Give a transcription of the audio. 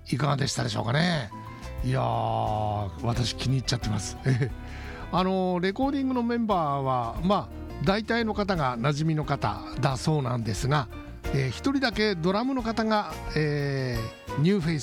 いかがでしたでしょうかね。いやー、私気に入っちゃってますレコーディングのメンバーは大体の方が馴染みの方だそうなんですが、一人だけドラムの方が、ニューフェイス